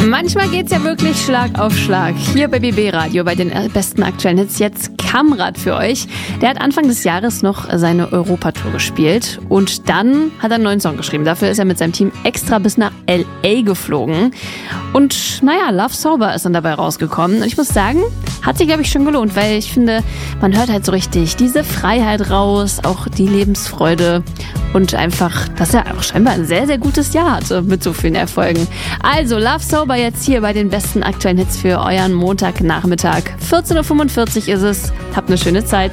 Manchmal geht's ja wirklich Schlag auf Schlag. Hier bei BB Radio bei den besten aktuellen Hits jetzt Kamrat für euch. Der hat Anfang des Jahres noch seine Europatour gespielt und dann hat er einen neuen Song geschrieben. Dafür ist er mit seinem Team extra bis nach L.A. geflogen. Und naja, Love Sober ist dann dabei rausgekommen. Und ich muss sagen, hat sich, glaube ich, schon gelohnt, weil ich finde, man hört halt so richtig diese Freiheit raus, auch die Lebensfreude und einfach, dass er auch scheinbar ein sehr, sehr gutes Jahr hatte mit so vielen Erfolgen. Also Love Sober jetzt hier bei den besten aktuellen Hits für euren Montagnachmittag. 14.45 Uhr ist es. Habt eine schöne Zeit.